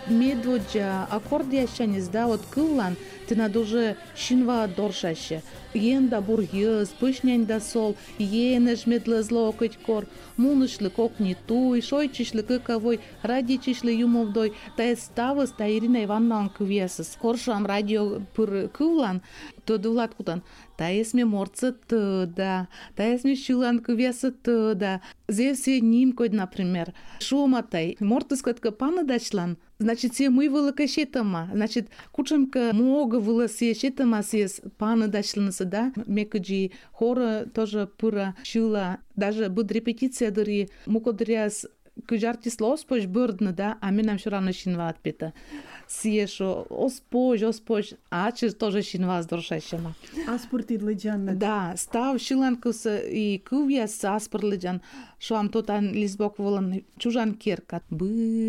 медводжа аккорд ящанис, да, вот кыллан, ты надо уже шинва доршаще. Енда бургиз, пышнянда сол, енеш медле зло кор, мунышлы кокни туй, шойчишлы кыковой, радичишлы юмовдой, та ставыс, та Ирина Ивановна кывесыс. Коршам радио пыр кыллан, то дулат кутан. Та есме морцы да, та есме шилан кывесы да. Зевсе нимкой, например. Шуматай, мортыс катка пана дачлан. Значит, все мы вылакащетама. Значит, кучемка много выласещетама сес пана дачланысы, да. Мекаджи хора тоже пыра шила. Даже буд репетиция дыри мукодряс кыжарти слоспоч бырдны, да, а менам все равно шинва отпета. Сиешо, оспоч, а че тоже шинва сдоршащема. Аспортид леджан. Да, став шиланкус и кувьяс аспор леджан, шо ам тотан лизбок волан чужан керкат.